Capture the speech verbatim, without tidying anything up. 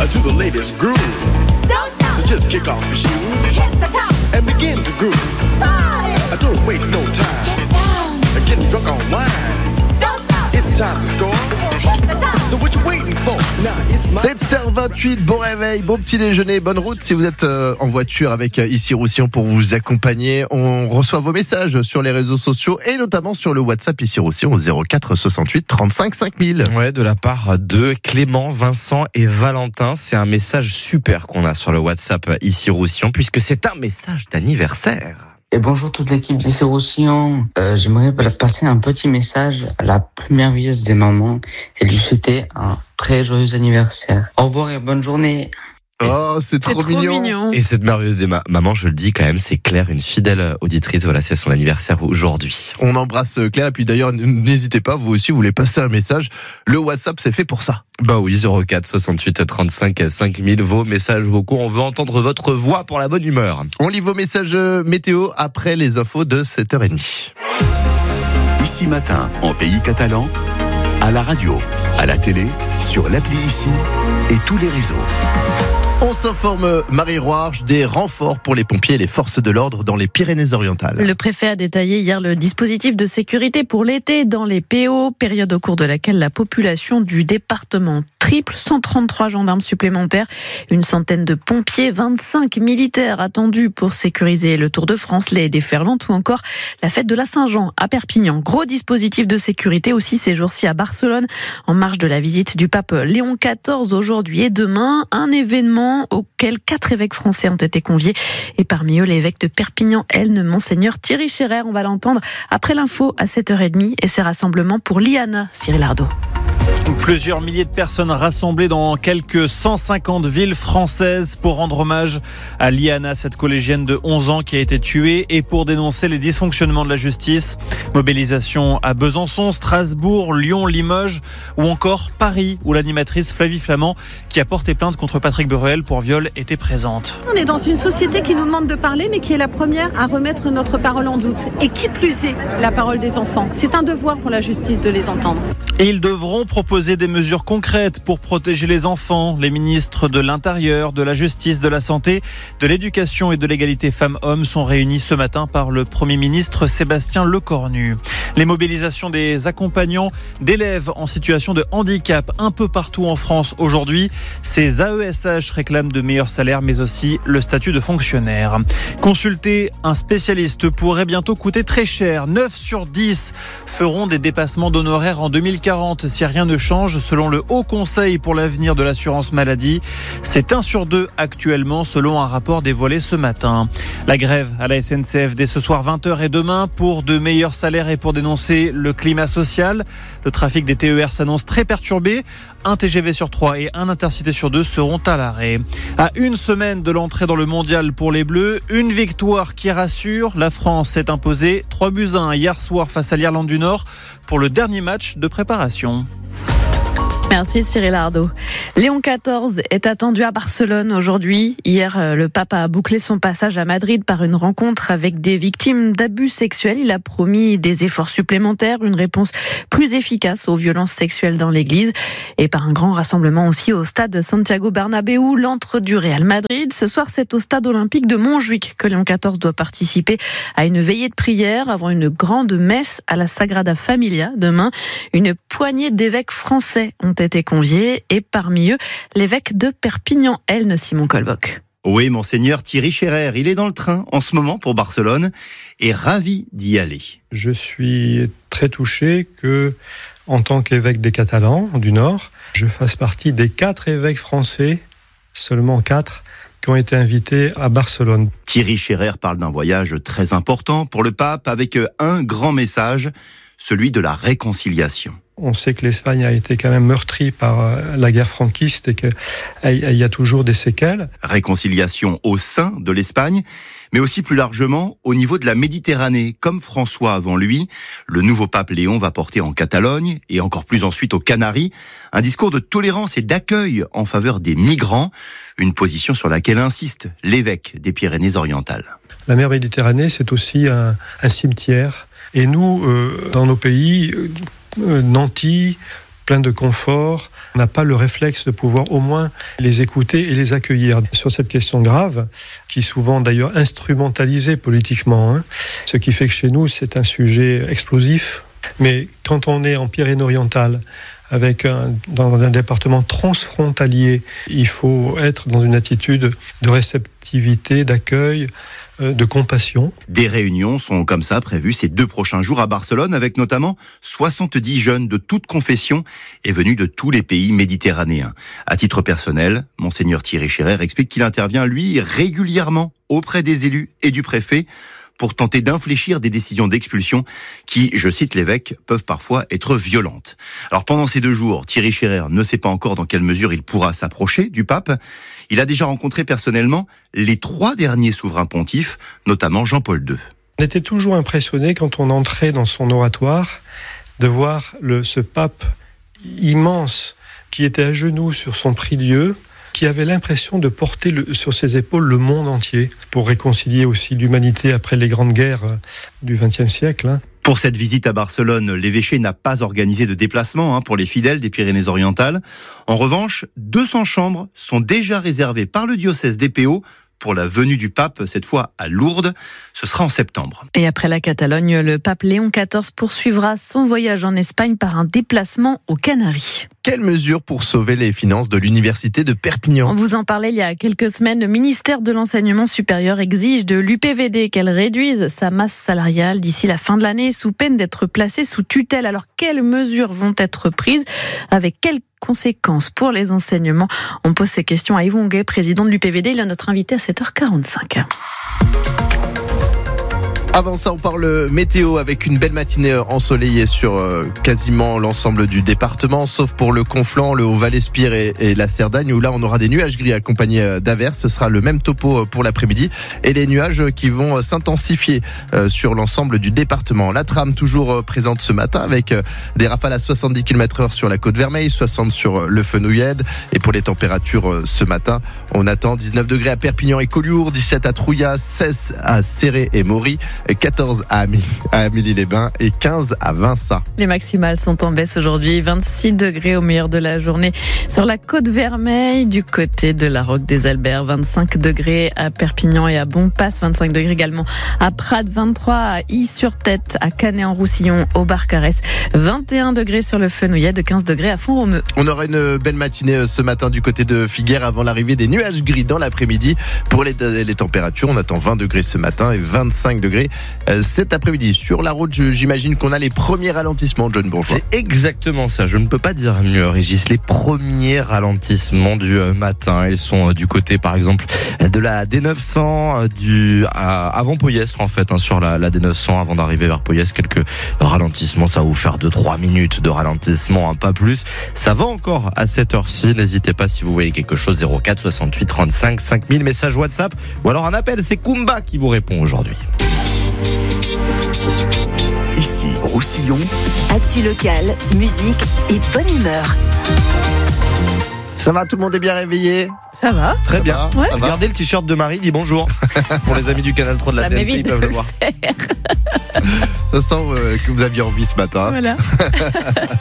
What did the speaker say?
to the latest groove. Don't stop. So just kick off your shoes Hit the top. and begin to groove. Party. I don't waste no time. Get down. Getting drunk on wine. Don't stop. It's time to score. Hit the top. So what you waiting for? Now it's my sept heures vingt-huit, bon réveil, bon petit déjeuner, bonne route si vous êtes euh, en voiture avec euh, Ici Roussillon pour vous accompagner. On reçoit vos messages sur les réseaux sociaux et notamment sur le WhatsApp Ici Roussillon au zéro quatre soixante-huit trente-cinq cinq mille. Ouais, de la part de Clément, Vincent et Valentin. C'est un message super qu'on a sur le WhatsApp Ici Roussillon puisque c'est un message d'anniversaire. Et bonjour toute l'équipe d'Ici Roussillon. Euh, j'aimerais passer un petit message à la plus merveilleuse des mamans et lui souhaiter un très joyeux anniversaire. Au revoir et bonne journée. Oh, c'est trop, C'est trop mignon. mignon. Et cette merveilleuse des ma- maman, je le dis quand même, c'est Claire, une fidèle auditrice. Voilà, c'est son anniversaire aujourd'hui. On embrasse Claire et puis d'ailleurs n'hésitez pas, vous aussi vous voulez passer un message, le WhatsApp c'est fait pour ça. Bah oui, zéro quatre soixante-huit trente-cinq cinq mille, vos messages vocaux, on veut entendre votre voix pour la bonne humeur. On lit vos messages météo après les infos de sept heures trente. Ici Matin, en pays catalan, à la radio, à la télé, sur l'appli Ici et tous les réseaux. On s'informe, Marie Roarche, des renforts pour les pompiers et les forces de l'ordre dans les Pyrénées-Orientales. Le préfet a détaillé hier le dispositif de sécurité pour l'été dans les P O, période au cours de laquelle la population du département triple, cent trente-trois gendarmes supplémentaires, une centaine de pompiers, vingt-cinq militaires attendus pour sécuriser le Tour de France, les déferlantes ou encore la fête de la Saint-Jean à Perpignan. Gros dispositif de sécurité aussi ces jours-ci à Barcelone, en marge de la visite du pape Léon quatorze aujourd'hui et demain, un événement auquel quatre évêques français ont été conviés et parmi eux l'évêque de Perpignan, Elne, Monseigneur Thierry Scherer. On va l'entendre après l'info à sept heures trente et ses rassemblements pour l'I A N A. Cyril Ardo. Plusieurs milliers de personnes rassemblées dans quelques cent cinquante villes françaises pour rendre hommage à Liana, cette collégienne de onze ans qui a été tuée, et pour dénoncer les dysfonctionnements de la justice. Mobilisation à Besançon, Strasbourg, Lyon, Limoges ou encore Paris, où l'animatrice Flavie Flamand, qui a porté plainte contre Patrick Bruel pour viol, était présente. On est dans une société qui nous demande de parler, mais qui est la première à remettre notre parole en doute. Et qui plus est, la parole des enfants. C'est un devoir pour la justice de les entendre. Et ils devront proposer des mesures concrètes pour protéger les enfants. Les ministres de l'Intérieur, de la Justice, de la Santé, de l'Éducation et de l'égalité femmes-hommes sont réunis ce matin par le Premier ministre Sébastien Lecornu. Les mobilisations des accompagnants d'élèves en situation de handicap un peu partout en France aujourd'hui. Ces A E S H réclament de meilleurs salaires mais aussi le statut de fonctionnaire. Consulter un spécialiste pourrait bientôt coûter très cher. neuf sur dix feront des dépassements d'honoraires en deux mille quarante si rien ne change selon le Haut Conseil pour l'avenir de l'assurance maladie. C'est un sur deux actuellement selon un rapport dévoilé ce matin. La grève à la S N C F dès ce soir vingt heures et demain pour de meilleurs salaires et pour dénoncer le climat social. Le trafic des T E R s'annonce très perturbé. Un T G V sur trois et un Intercité sur deux seront à l'arrêt. À une semaine de l'entrée dans le mondial pour les Bleus, une victoire qui rassure. La France s'est imposée trois buts à un hier soir face à l'Irlande du Nord pour le dernier match de préparation. Merci Cyril Ardo. Léon quatorze est attendu à Barcelone aujourd'hui. Hier, le pape a bouclé son passage à Madrid par une rencontre avec des victimes d'abus sexuels. Il a promis des efforts supplémentaires, une réponse plus efficace aux violences sexuelles dans l'église et par un grand rassemblement aussi au stade Santiago Bernabéu, l'antre du Real Madrid. Ce soir, c'est au stade olympique de Montjuic que Léon quatorze doit participer à une veillée de prière avant une grande messe à la Sagrada Familia demain. Une poignée d'évêques français ont été conviés et parmi eux, l'évêque de Perpignan, Elne, Simon Colboc. Oui, monseigneur Thierry Scherer, il est dans le train en ce moment pour Barcelone et ravi d'y aller. Je suis très touché que, en tant qu'évêque des Catalans du Nord, je fasse partie des quatre évêques français, seulement quatre, qui ont été invités à Barcelone. Thierry Scherer parle d'un voyage très important pour le pape avec un grand message, celui de la réconciliation. On sait que l'Espagne a été quand même meurtrie par la guerre franquiste et qu'il y a toujours des séquelles. Réconciliation au sein de l'Espagne, mais aussi plus largement au niveau de la Méditerranée. Comme François avant lui, le nouveau pape Léon va porter en Catalogne et encore plus ensuite aux Canaries un discours de tolérance et d'accueil en faveur des migrants, une position sur laquelle insiste l'évêque des Pyrénées-Orientales. La mer Méditerranée, c'est aussi un, un cimetière. Et nous, euh, dans nos pays, euh, nantis, plein de confort, on n'a pas le réflexe de pouvoir au moins les écouter et les accueillir sur cette question grave, qui est souvent d'ailleurs instrumentalisée politiquement, hein. Ce qui fait que chez nous, c'est un sujet explosif. Mais quand on est en Pyrénées-Orientales, avec un, dans un département transfrontalier, il faut être dans une attitude de réceptivité, d'accueil, de compassion. Des réunions sont comme ça prévues ces deux prochains jours à Barcelone, avec notamment soixante-dix jeunes de toutes confessions et venus de tous les pays méditerranéens. À titre personnel, Monseigneur Thierry Scherer explique qu'il intervient, lui, régulièrement auprès des élus et du préfet pour tenter d'infléchir des décisions d'expulsion qui, je cite l'évêque, peuvent parfois être violentes. Alors pendant ces deux jours, Thierry Scherer ne sait pas encore dans quelle mesure il pourra s'approcher du pape. Il a déjà rencontré personnellement les trois derniers souverains pontifes, notamment Jean-Paul deux. On était toujours impressionné quand on entrait dans son oratoire de voir le, ce pape immense qui était à genoux sur son prie-dieu, qui avait l'impression de porter le, sur ses épaules le monde entier, pour réconcilier aussi l'humanité après les grandes guerres du vingtième siècle. Hein. Pour cette visite à Barcelone, l'évêché n'a pas organisé de déplacement hein, pour les fidèles des Pyrénées-Orientales. En revanche, deux cents chambres sont déjà réservées par le diocèse d'E P O pour la venue du pape, cette fois à Lourdes. Ce sera en septembre. Et après la Catalogne, le pape Léon quatorze poursuivra son voyage en Espagne par un déplacement aux Canaries. Quelles mesures pour sauver les finances de l'université de Perpignan ? On vous en parlait il y a quelques semaines. Le ministère de l'Enseignement supérieur exige de l'U P V D qu'elle réduise sa masse salariale d'ici la fin de l'année, sous peine d'être placée sous tutelle. Alors, quelles mesures vont être prises ? Avec quelles conséquences pour les enseignements ? On pose ces questions à Yves Onguet, président de l'U P V D. Il est notre invité à sept heures quarante-cinq. Avant ça, on parle météo avec une belle matinée ensoleillée sur euh, quasiment l'ensemble du département, sauf pour le Conflent, le Haut-Val-Espire et, et la Cerdagne, où là on aura des nuages gris accompagnés d'averses. Ce sera le même topo pour l'après-midi et les nuages qui vont s'intensifier euh, sur l'ensemble du département. La trame toujours présente ce matin avec euh, des rafales à soixante-dix kilomètres heure sur la côte Vermeille, soixante sur le Fenouillède. Et pour les températures euh, ce matin, on attend dix-neuf degrés à Perpignan et Collioure, dix-sept à Trouillas, seize à Céré et Maury, quatorze à Amélie-les-Bains et quinze à Vinça. Les maximales sont en baisse aujourd'hui, vingt-six degrés au meilleur de la journée sur la côte Vermeille, du côté de la Roque des Alberts, vingt-cinq degrés à Perpignan et à Bonpass, vingt-cinq degrés également à Prades, vingt-trois à Is-sur-Tête, à Canet-en-Roussillon, au Barcarès, vingt et un degrés sur le Fenouillède, quinze degrés à Font-Romeu. On aura une belle matinée ce matin du côté de Figueres avant l'arrivée des nuages gris dans l'après-midi. Pour les, les températures, on attend vingt degrés ce matin et vingt-cinq degrés cet après-midi. Sur la route, j'imagine qu'on a les premiers ralentissements, John Bourgeois. C'est exactement ça. Je ne peux pas dire mieux, Régis. Les premiers ralentissements du matin, ils sont du côté, par exemple, de la D neuf cents, du avant Poyestre, en fait, hein, sur la, la D neuf cents, avant d'arriver vers Poyestre. Quelques ralentissements, ça va vous faire deux trois minutes de ralentissement, hein, pas plus. Ça va encore à cette heure-ci. N'hésitez pas si vous voyez quelque chose. zéro quatre soixante-huit trente-cinq cinq mille, message WhatsApp ou alors un appel. C'est Kumba qui vous répond aujourd'hui. Ici, Roussillon. Actu locale, musique et bonne humeur. Ça va, tout le monde est bien réveillé ? Ça va. Très Ça bien. va, ouais. Regardez le t-shirt de Marie, dit bonjour. Pour les amis du Canal trois de la Ça T N T, m'évite ils de peuvent le le voir. faire. Ça sent euh, que vous aviez envie ce matin. Voilà.